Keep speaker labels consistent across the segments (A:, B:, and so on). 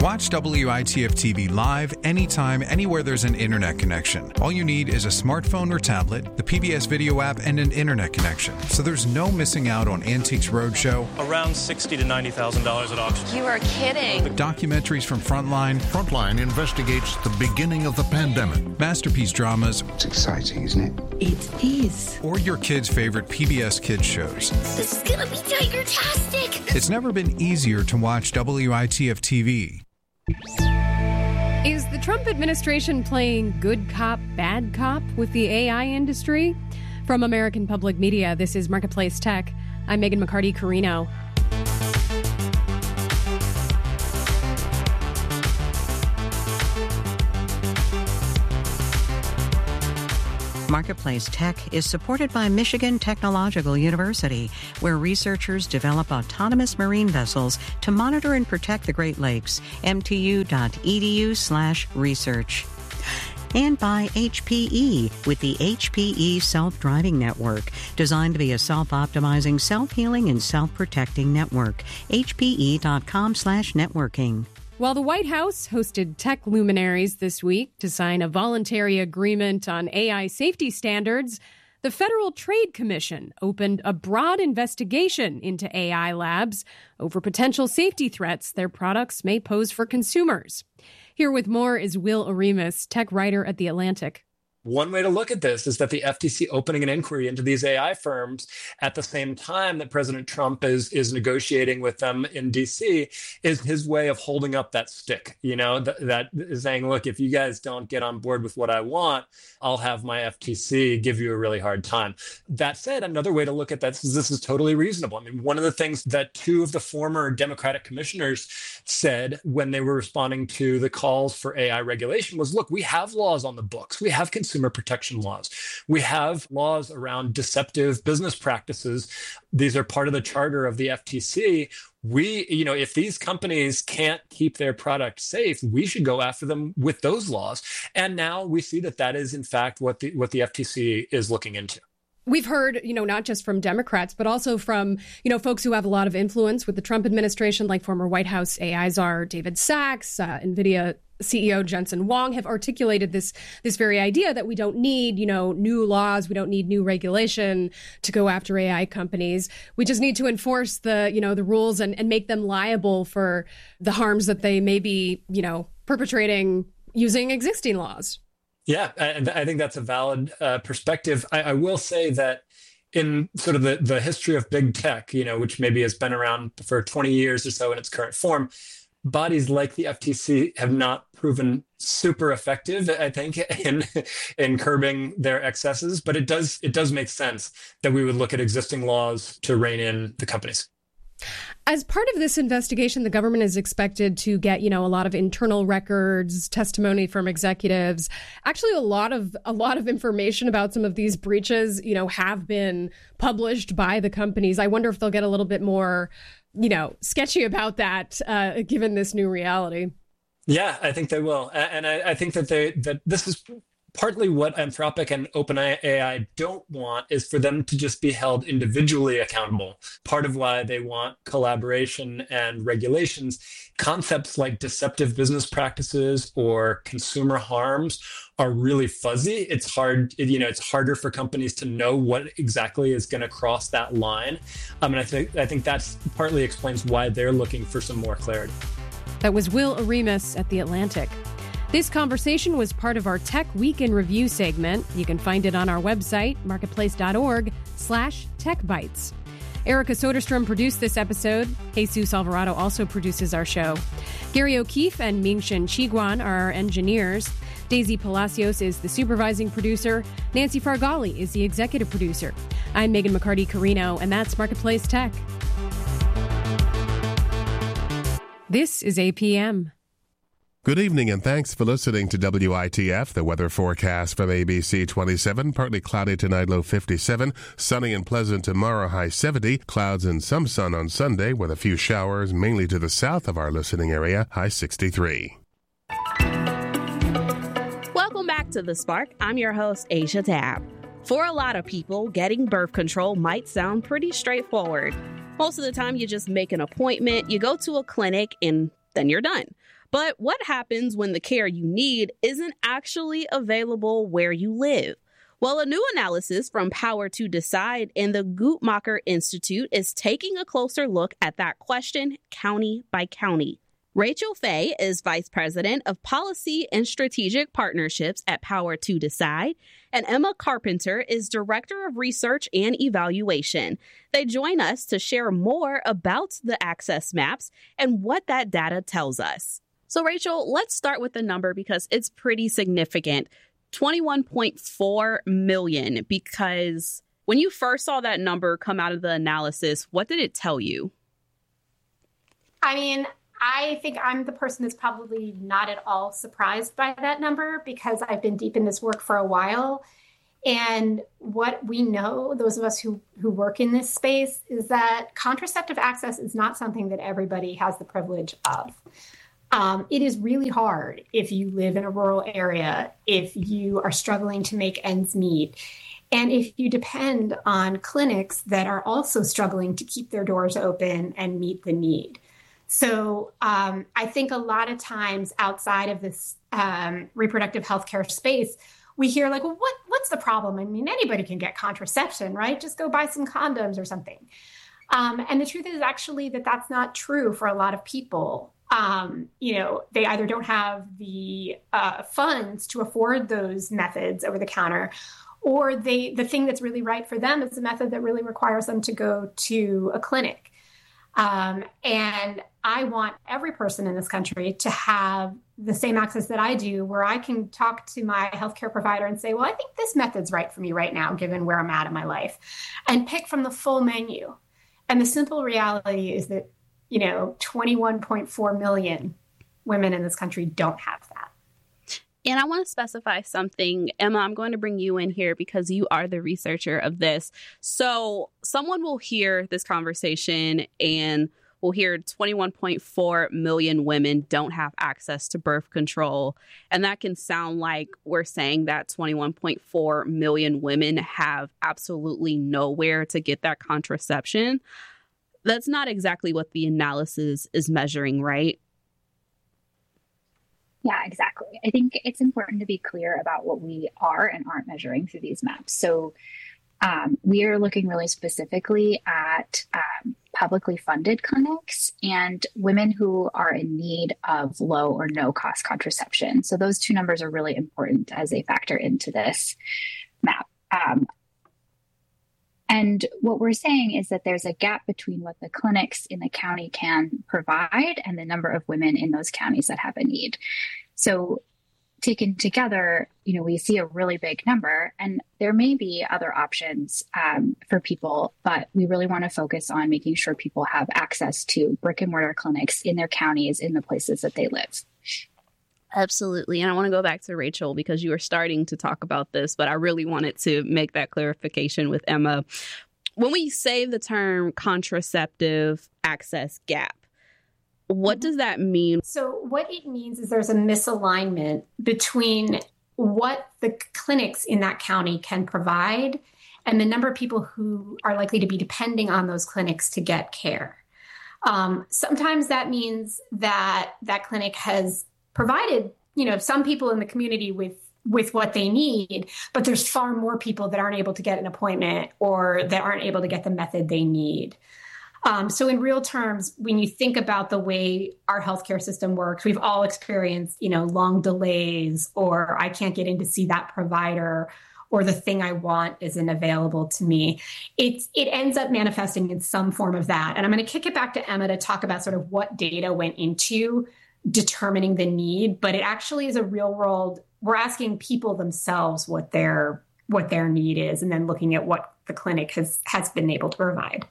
A: Watch WITF-TV live anytime, anywhere there's an internet connection. All you need is a smartphone or tablet, the PBS video app, and an internet connection. So there's no missing out on Antiques Roadshow.
B: Around $60,000 to $90,000 at auction.
C: You are kidding.
A: Documentaries from Frontline.
D: Frontline investigates the beginning of the pandemic.
A: Masterpiece dramas.
E: It's exciting, isn't it?
C: It is.
A: Or your kids' favorite PBS Kids shows.
C: This is gonna be tiger-tastic.
A: It's never been easier to watch WITF-TV.
F: Is the Trump administration playing good cop, bad cop with the AI industry? From American Public Media, this is Marketplace Tech. I'm Megan McCarty-Carino.
G: Marketplace Tech is supported by Michigan Technological University, where researchers develop autonomous marine vessels to monitor and protect the Great Lakes. mtu.edu/research. And by HPE with the HPE Self-Driving Network, designed to be a self-optimizing, self-healing, and self-protecting network. HPE.com/networking.
F: While the White House hosted tech luminaries this week to sign a voluntary agreement on AI safety standards, the Federal Trade Commission opened a broad investigation into AI labs over potential safety threats their products may pose for consumers. Here with more is Will Oremus, tech writer at The Atlantic.
H: One way to look at this is that the FTC opening an inquiry into these AI firms at the same time that President Trump is negotiating with them in D.C. is his way of holding up that stick, that is saying, look, if you guys don't get on board with what I want, I'll have my FTC give you a really hard time. That said, another way to look at that is this is totally reasonable. I mean, one of the things that two of the former Democratic commissioners said when they were responding to the calls for AI regulation was, look, we have laws on the books. We have consumer protection laws. We have laws around deceptive business practices. These are part of the charter of the FTC. If these companies can't keep their product safe, we should go after them with those laws. And now we see that is in fact what the FTC is looking into.
F: We've heard, not just from Democrats, but also from, folks who have a lot of influence with the Trump administration, like former White House AI czar David Sachs, NVIDIA CEO Jensen Huang have articulated this very idea that we don't need, new laws. We don't need new regulation to go after AI companies. We just need to enforce the rules and make them liable for the harms that they may be, perpetrating using existing laws.
H: Yeah, and I think that's a valid perspective. I will say that in sort of the history of big tech, which maybe has been around for 20 years or so in its current form, bodies like the FTC have not proven super effective, I think, in curbing their excesses. But it does make sense that we would look at existing laws to rein in the companies.
F: As part of this investigation, the government is expected to get, a lot of internal records, testimony from executives. Actually, a lot of information about some of these breaches, have been published by the companies. I wonder if they'll get a little bit more, sketchy about that, given this new reality.
H: Yeah, I think they will. And I think that this is partly what Anthropic and OpenAI don't want is for them to just be held individually accountable. Part of why they want collaboration and regulations, concepts like deceptive business practices or consumer harms are really fuzzy. It's hard, it's harder for companies to know what exactly is going to cross that line. And I think that's partly explains why they're looking for some more clarity.
F: That was Will Oremus at The Atlantic. This conversation was part of our Tech Week in Review segment. You can find it on our website, marketplace.org/techbytes. Erica Soderstrom produced this episode. Jesus Alvarado also produces our show. Gary O'Keefe and Ming-Shin Chiguan are our engineers. Daisy Palacios is the supervising producer. Nancy Fargali is the executive producer. I'm Megan McCarty-Carino, and that's Marketplace Tech. This is APM.
I: Good evening and thanks for listening to WITF, the weather forecast from ABC 27. Partly cloudy tonight, low 57. Sunny and pleasant tomorrow, high 70. Clouds and some sun on Sunday with a few showers, mainly to the south of our listening area, high 63.
J: Welcome back to The Spark. I'm your host, Asia Tab. For a lot of people, getting birth control might sound pretty straightforward. Most of the time, you just make an appointment, you go to a clinic, and then you're done. But what happens when the care you need isn't actually available where you live? Well, a new analysis from Power to Decide and the Guttmacher Institute is taking a closer look at that question county by county. Rachel Fay is Vice President of Policy and Strategic Partnerships at Power to Decide, and Emma Carpenter is Director of Research and Evaluation. They join us to share more about the access maps and what that data tells us. So, Rachel, let's start with the number because it's pretty significant. 21.4 million, because when you first saw that number come out of the analysis, what did it tell you?
E: I mean, I think I'm the person that's probably not at all surprised by that number because I've been deep in this work for a while. And what we know, those of us who work in this space, is that contraceptive access is not something that everybody has the privilege of. It is really hard if you live in a rural area, if you are struggling to make ends meet, and if you depend on clinics that are also struggling to keep their doors open and meet the need. So I think a lot of times outside of this reproductive healthcare space, we hear like, well, what's the problem? I mean, anybody can get contraception, right? Just go buy some condoms or something. And the truth is actually that that's not true for a lot of people. They either don't have the funds to afford those methods over the counter, or the thing that's really right for them is a method that really requires them to go to a clinic. And I want every person in this country to have the same access that I do, where I can talk to my healthcare provider and say, well, I think this method's right for me right now, given where I'm at in my life, and pick from the full menu. And the simple reality is that 21.4 million women in this country don't have that.
J: And I want to specify something. Emma, I'm going to bring you in here because you are the researcher of this. So someone will hear this conversation and will hear 21.4 million women don't have access to birth control. And that can sound like we're saying that 21.4 million women have absolutely nowhere to get that contraception. That's not exactly what the analysis is measuring, right?
K: Yeah, exactly. I think it's important to be clear about what we are and aren't measuring through these maps. So we are looking really specifically at publicly funded clinics and women who are in need of low or no cost contraception. So those two numbers are really important as they factor into this map. And what we're saying is that there's a gap between what the clinics in the county can provide and the number of women in those counties that have a need. So taken together, we see a really big number, and there may be other options for people, but we really want to focus on making sure people have access to brick and mortar clinics in their counties, in the places that they live.
J: Absolutely. And I want to go back to Rachel because you were starting to talk about this, but I really wanted to make that clarification with Emma. When we say the term contraceptive access gap, what does that mean?
E: So what it means is there's a misalignment between what the clinics in that county can provide and the number of people who are likely to be depending on those clinics to get care. Sometimes that means that that clinic has provided, some people in the community with what they need, but there's far more people that aren't able to get an appointment or that aren't able to get the method they need. So in real terms, when you think about the way our healthcare system works, we've all experienced, long delays, or I can't get in to see that provider, or the thing I want isn't available to me. It ends up manifesting in some form of that. And I'm going to kick it back to Emma to talk about sort of what data went into determining the need, but it actually is a real world. We're asking people themselves what their need is, and then looking at what the clinic has been able to provide.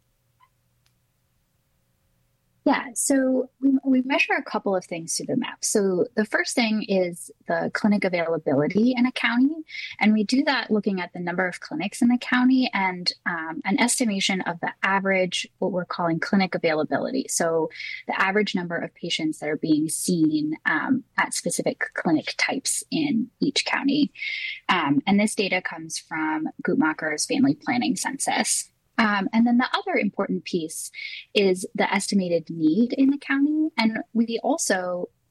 K: Yeah, so we measure a couple of things through the map. So the first thing is the clinic availability in a county. And we do that looking at the number of clinics in the county and an estimation of the average, what we're calling clinic availability. So the average number of patients that are being seen at specific clinic types in each county. And this data comes from Guttmacher's Family Planning Census. And then the other important piece is the estimated need in the county. And we also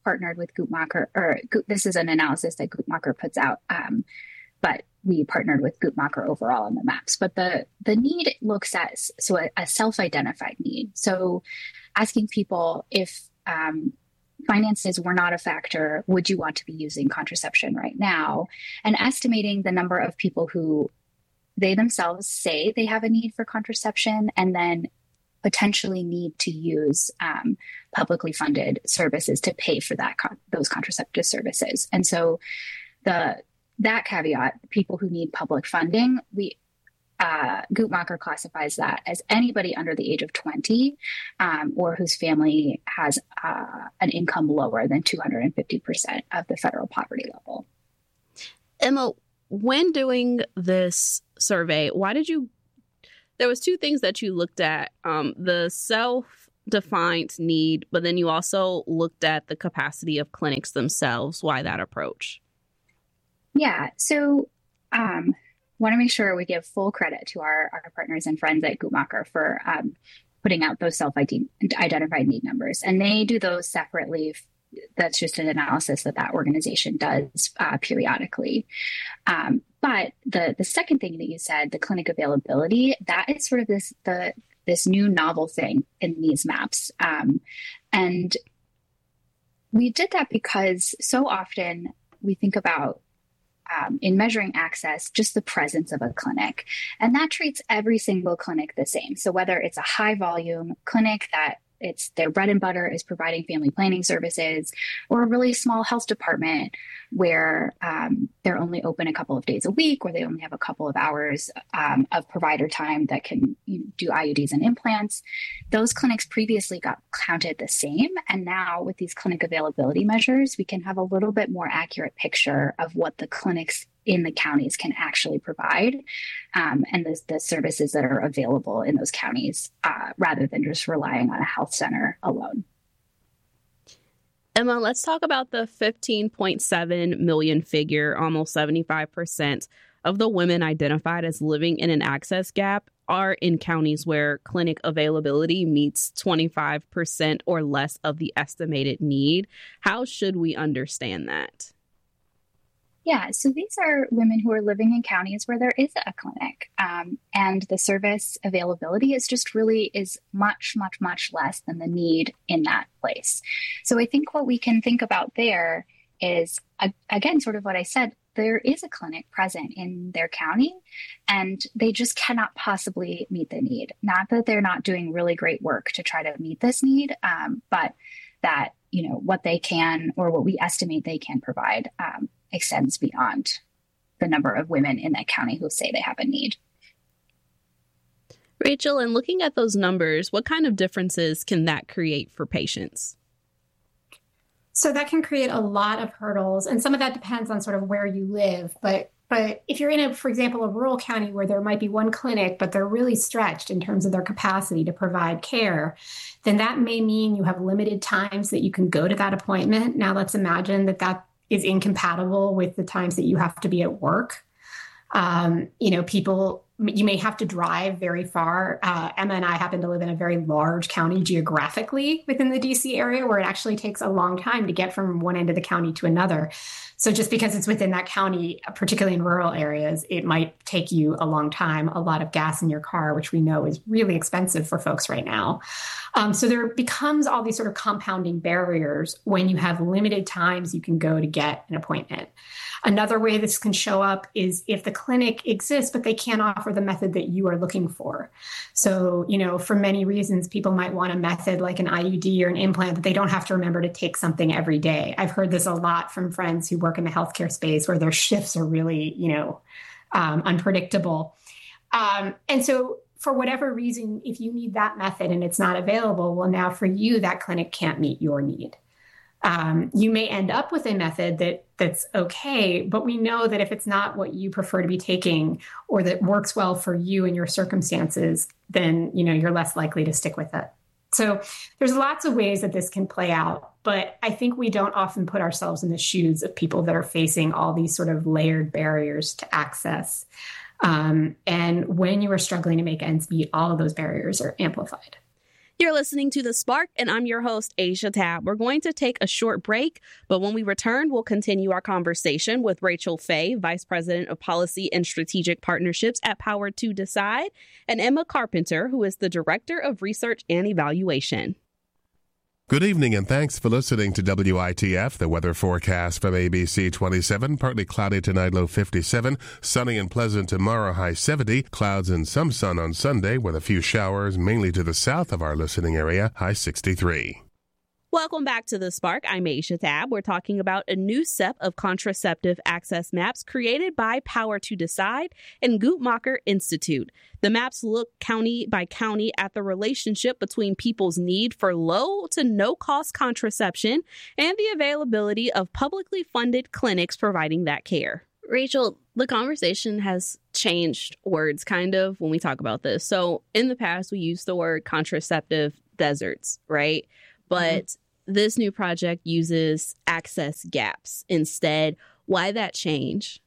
K: partnered with Guttmacher, this is an analysis that Guttmacher puts out, but we partnered with Guttmacher overall on the maps. But the need looks at a self-identified need. So asking people if finances were not a factor, would you want to be using contraception right now? And estimating the number of people who they themselves say they have a need for contraception and then potentially need to use publicly funded services to pay for those contraceptive services. And so that caveat, people who need public funding, Guttmacher classifies that as anybody under the age of 20 or whose family has an income lower than 250% of the federal poverty level.
J: Emma, when doing this survey, there was two things that you looked at, the self-defined need, but then you also looked at the capacity of clinics themselves. Why that approach?
K: Yeah, so want to make sure we give full credit to our partners and friends at Guttmacher for putting out those self-identified need numbers. And they do those separately. That's just an analysis that organization does periodically. But the second thing that you said, the clinic availability, that is sort of this new novel thing in these maps. And we did that because so often we think about in measuring access, just the presence of a clinic. And that treats every single clinic the same. So whether it's a high volume clinic that it's their bread and butter is providing family planning services, or a really small health department where they're only open a couple of days a week, or they only have a couple of hours of provider time that can do IUDs and implants. Those clinics previously got counted the same. And now with these clinic availability measures, we can have a little bit more accurate picture of what the clinics in the counties can actually provide and the services that are available in those counties rather than just relying on a health center alone.
J: Emma, let's talk about the 15.7 million figure. Almost 75% of the women identified as living in an access gap are in counties where clinic availability meets 25% or less of the estimated need. How should we understand that?
K: Yeah, so these are women who are living in counties where there is a clinic, and the service availability is much, much, much less than the need in that place. So I think what we can think about there is, again, sort of what I said, there is a clinic present in their county, and they just cannot possibly meet the need. Not that they're not doing really great work to try to meet this need, but that, what they can or what we estimate they can provide extends beyond the number of women in that county who say they have a need.
J: Rachel, in looking at those numbers, what kind of differences can that create for patients?
E: So that can create a lot of hurdles, and some of that depends on sort of where you live. But if you're in, for example, a rural county where there might be one clinic, but they're really stretched in terms of their capacity to provide care, then that may mean you have limited times that you can go to that appointment. Now, let's imagine that is incompatible with the times that you have to be at work. You may have to drive very far. Emma and I happen to live in a very large county geographically within the DC area, where it actually takes a long time to get from one end of the county to another. So just because it's within that county, particularly in rural areas, it might take you a long time, a lot of gas in your car, which we know is really expensive for folks right now. So there becomes all these sort of compounding barriers when you have limited times you can go to get an appointment. Another way this can show up is if the clinic exists, but they can't offer the method that you are looking for. So, for many reasons, people might want a method like an IUD or an implant that they don't have to remember to take something every day. I've heard this a lot from friends who work in the healthcare space where their shifts are really, unpredictable. And so for whatever reason, if you need that method and it's not available, well, now for you, that clinic can't meet your need. You may end up with a method that's okay, but we know that if it's not what you prefer to be taking or that works well for you and your circumstances, then, you're less likely to stick with it. So there's lots of ways that this can play out, but I think we don't often put ourselves in the shoes of people that are facing all these sort of layered barriers to access. And when you are struggling to make ends meet, all of those barriers are amplified.
J: You're listening to The Spark, and I'm your host, Asia Tabb. We're going to take a short break, but when we return, we'll continue our conversation with Rachel Fay, Vice President of Policy and Strategic Partnerships at Power to Decide, and Emma Carpenter, who is the Director of Research and Evaluation.
I: Good evening, and thanks for listening to WITF, the weather forecast from ABC 27. Partly cloudy tonight, low 57. Sunny and pleasant tomorrow, high 70. Clouds and some sun on Sunday, with a few showers, mainly to the south of our listening area, high 63.
J: Welcome back to The Spark. I'm Asia Tabb. We're talking about a new set of contraceptive access maps created by Power to Decide and Guttmacher Institute. The maps look county by county at the relationship between people's need for low to no cost contraception and the availability of publicly funded clinics providing that care. Rachel, the conversation has changed words kind of when we talk about this. So in the past, we used the word contraceptive deserts, right? But this new project uses access gaps instead. Why that change?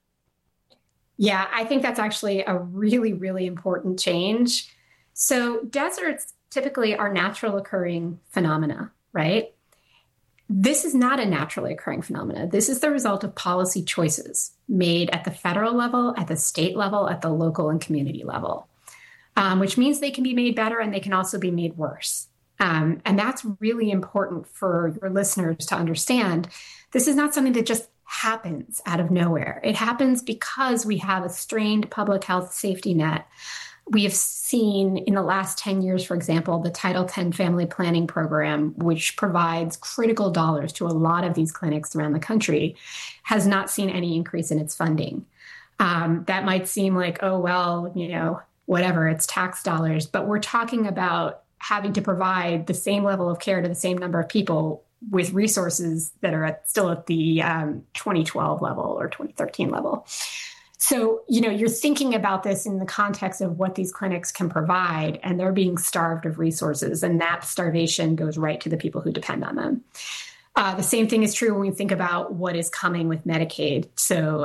E: Yeah, I think that's actually a really, really important change. So deserts typically are natural occurring phenomena, right? This is not a naturally occurring phenomena. This is the result of policy choices made at the federal level, at the state level, at the local and community level, which means they can be made better and they can also be made worse. And that's really important for your listeners to understand. This is not something that just happens out of nowhere. It happens because we have a strained public health safety net. We have seen in the last 10 years, for example, the Title X Family Planning Program, which provides critical dollars to a lot of these clinics around the country, has not seen any increase in its funding. That might seem like, oh, well, whatever, it's tax dollars. But we're talking about having to provide the same level of care to the same number of people with resources that are still at the 2012 level or 2013 level. So, you're thinking about this in the context of what these clinics can provide, and they're being starved of resources, and that starvation goes right to the people who depend on them. The same thing is true when we think about what is coming with Medicaid. So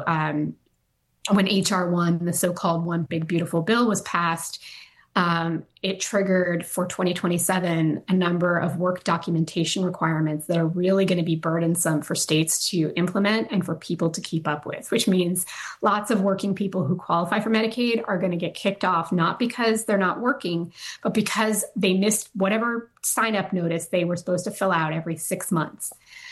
E: when H.R. 1, the so-called One Big Beautiful Bill, was passed, it triggered for 2027 a number of work documentation requirements that are really going to be burdensome for states to implement and for people to keep up with, which means lots of working people who qualify for Medicaid are going to get kicked off, not because they're not working, but because they missed whatever sign-up notice they were supposed to fill out every 6 months.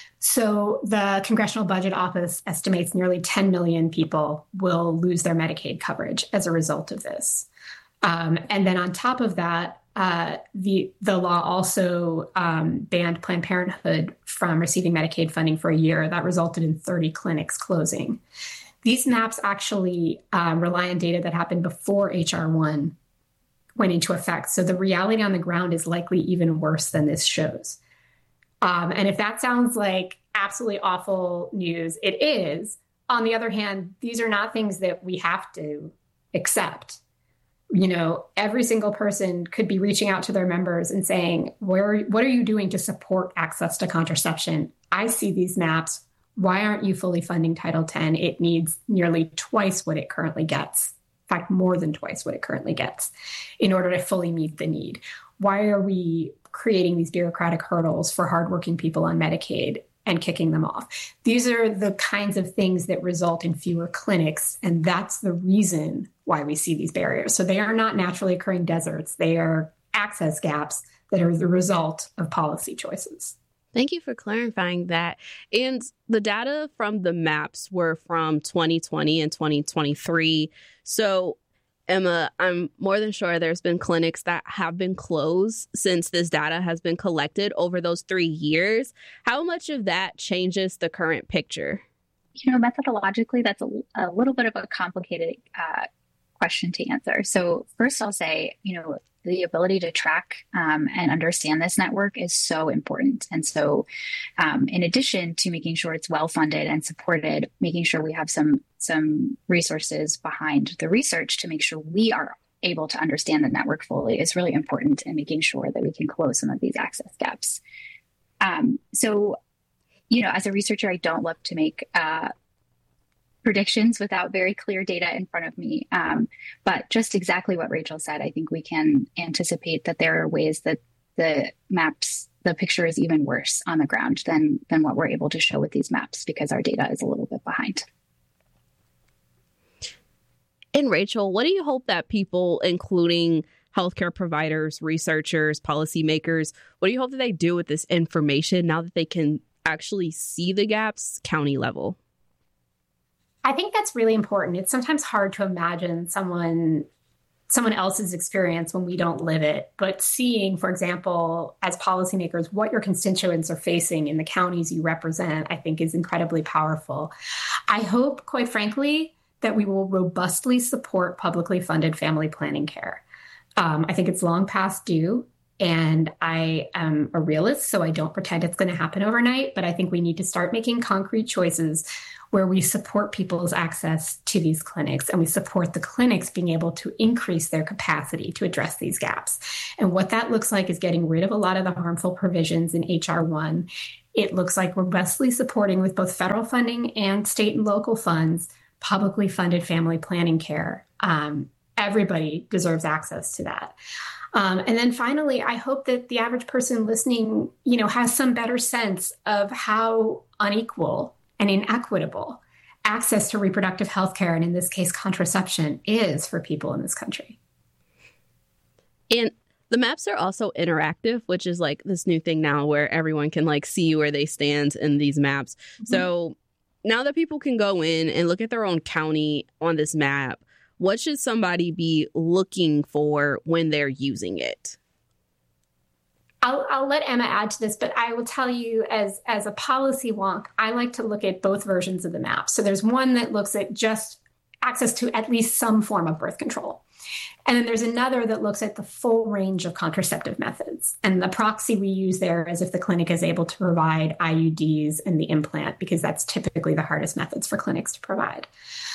E: So the Congressional Budget Office estimates nearly 10 million people will lose their Medicaid coverage as a result of this. And then on top of that, the law also banned Planned Parenthood from receiving Medicaid funding for a year. That resulted in 30 clinics closing. These maps actually rely on data that happened before H.R. 1 went into effect. So the reality on the ground is likely even worse than this shows. And if that sounds like absolutely awful news, it is. On the other hand, these are not things that we have to accept. Every single person could be reaching out to their members and saying, what are you doing to support access to contraception? I see these maps. Why aren't you fully funding Title X? It needs nearly twice what it currently gets. In fact, more than twice what it currently gets in order to fully meet the need. Why are we creating these bureaucratic hurdles for hardworking people on Medicaid and kicking them off? These are the kinds of things that result in fewer clinics, and that's the reason why we see these barriers. So they are not naturally occurring deserts. They are access gaps that are the result of policy choices.
J: Thank you for clarifying that. And the data from the maps were from 2020 and 2023. So Emma, I'm more than sure there's been clinics that have been closed since this data has been collected over those 3 years. How much of that changes the current picture?
K: Methodologically, that's a little bit of a complicated question to answer. So first I'll say, the ability to track and understand this network is so important. And so in addition to making sure it's well-funded and supported, making sure we have some resources behind the research to make sure we are able to understand the network fully is really important in making sure that we can close some of these access gaps. So, as a researcher, I don't love to make predictions without very clear data in front of me. But just exactly what Rachel said, I think we can anticipate that there are ways that the maps, the picture is even worse on the ground than what we're able to show with these maps because our data is a little bit behind.
J: And Rachel, what do you hope that people, including healthcare providers, researchers, policymakers, what do you hope that they do with this information now that they can actually see the gaps county level?
E: I think that's really important. It's sometimes hard to imagine someone else's experience when we don't live it. But seeing, for example, as policymakers, what your constituents are facing in the counties you represent, I think is incredibly powerful. I hope, quite frankly, that we will robustly support publicly funded family planning care. I think it's long past due, and I am a realist, so I don't pretend it's going to happen overnight, but I think we need to start making concrete choices where we support people's access to these clinics, and we support the clinics being able to increase their capacity to address these gaps. And what that looks like is getting rid of a lot of the harmful provisions in H.R. 1. It looks like robustly supporting with both federal funding and state and local funds publicly funded family planning care. Everybody deserves access to that. And then finally, I hope that the average person listening, has some better sense of how unequal and inequitable access to reproductive health care, and in this case, contraception, is for people in this country.
J: And the maps are also interactive, which is like this new thing now where everyone can see where they stand in these maps. Mm-hmm. So now that people can go in and look at their own county on this map, what should somebody be looking for when they're using it?
E: I'll let Emma add to this, but I will tell you as a policy wonk, I like to look at both versions of the map. So there's one that looks at just access to at least some form of birth control. And then there's another that looks at the full range of contraceptive methods. And the proxy we use there is if the clinic is able to provide IUDs and the implant, because that's typically the hardest methods for clinics to provide.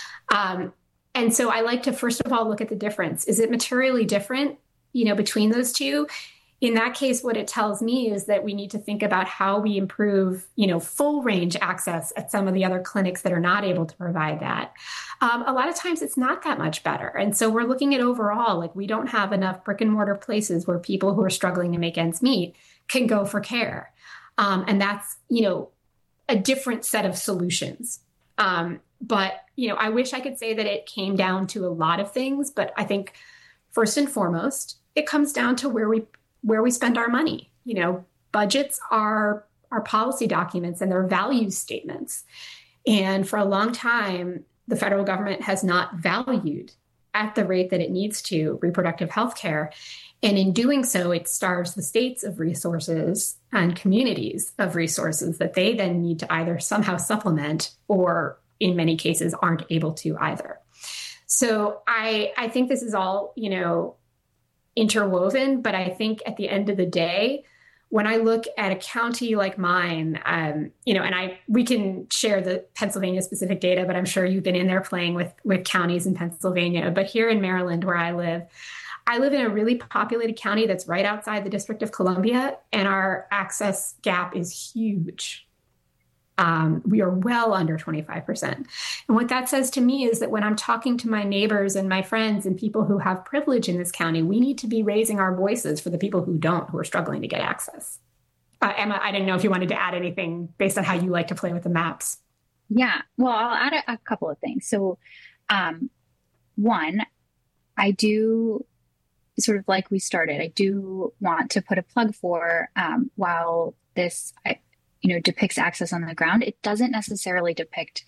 E: And so I like to, first of all, look at the difference. Is it materially different, between those two? In that case, what it tells me is that we need to think about how we improve, full range access at some of the other clinics that are not able to provide that. A lot of times it's not that much better. And so we're looking at overall, we don't have enough brick and mortar places where people who are struggling to make ends meet can go for care. And that's, a different set of solutions. But, I wish I could say that it came down to a lot of things, but I think first and foremost, it comes down to where we spend our money. Budgets are policy documents and they're value statements. And for a long time, the federal government has not valued at the rate that it needs to reproductive health care. And in doing so, it starves the states of resources and communities of resources that they then need to either somehow supplement or in many cases aren't able to either. So I think this is all, interwoven, but I think at the end of the day, when I look at a county like mine, we can share the Pennsylvania specific data, but I'm sure you've been in there playing with counties in Pennsylvania. But here in Maryland, where I live in a really populated county that's right outside the District of Columbia, and our access gap is huge. We are well under 25%. And what that says to me is that when I'm talking to my neighbors and my friends and people who have privilege in this county, we need to be raising our voices for the people who don't, who are struggling to get access. Emma, I didn't know if you wanted to add anything based on how you like to play with the maps.
K: Yeah, well, I'll add a couple of things. So one, I do sort of like we started, I do want to put a plug for while this depicts access on the ground, it doesn't necessarily depict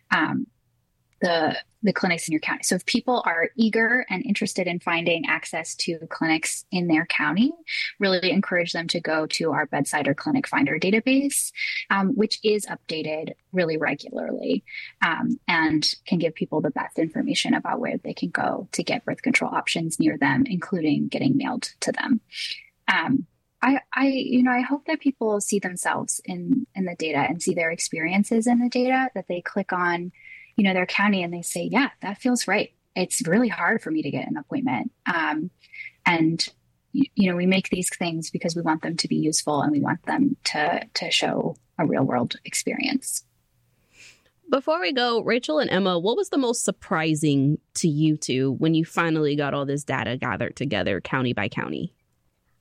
K: the clinics in your county. So if people are eager and interested in finding access to clinics in their county, really encourage them to go to our Bedside or Clinic Finder database, which is updated really regularly and can give people the best information about where they can go to get birth control options near them, including getting mailed to them. I hope that people see themselves in the data and see their experiences in the data, that they click on, their county and they say, yeah, that feels right. It's really hard for me to get an appointment. And we make these things because we want them to be useful and we want them to show a real world experience.
J: Before we go, Rachel and Emma, what was the most surprising to you two when you finally got all this data gathered together county by county?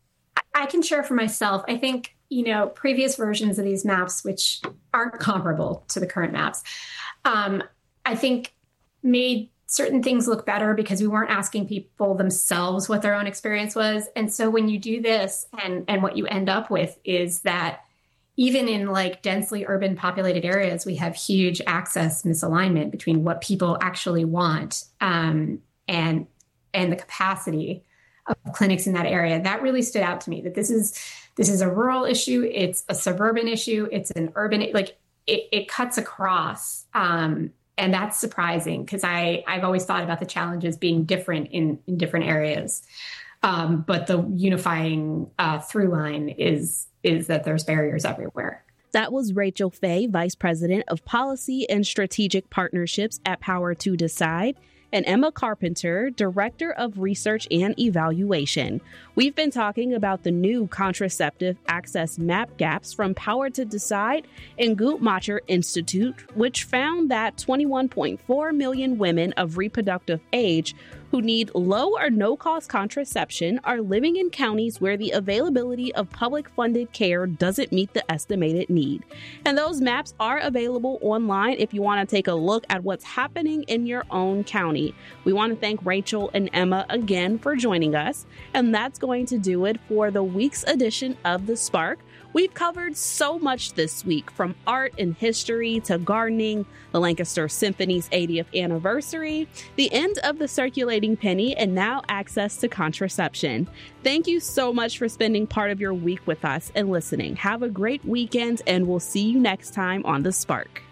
E: I can share for myself. I think, previous versions of these maps, which aren't comparable to the current maps, I think made certain things look better because we weren't asking people themselves what their own experience was. And so when you do this and what you end up with is that even in like densely urban populated areas, we have huge access misalignment between what people actually want and the capacity of clinics in that area. That really stood out to me, that this is a rural issue. It's a suburban issue. It's an urban, it cuts across. And that's surprising because I've always thought about the challenges being different in different areas. But the unifying through line is that there's barriers everywhere.
J: That was Rachel Fay, Vice President of Policy and Strategic Partnerships at Power to Decide, and Emma Carpenter, Director of Research and Evaluation. We've been talking about the new contraceptive access map gaps from Power to Decide and Guttmacher Institute, which found that 21.4 million women of reproductive age who need low or no-cost contraception are living in counties where the availability of public-funded care doesn't meet the estimated need. And those maps are available online if you want to take a look at what's happening in your own county. We want to thank Rachel and Emma again for joining us, and that's going to do it for the week's edition of The Spark. We've covered so much this week, from art and history to gardening, the Lancaster Symphony's 80th anniversary, the end of the circulating penny, and now access to contraception. Thank you so much for spending part of your week with us and listening. Have a great weekend, and we'll see you next time on The Spark.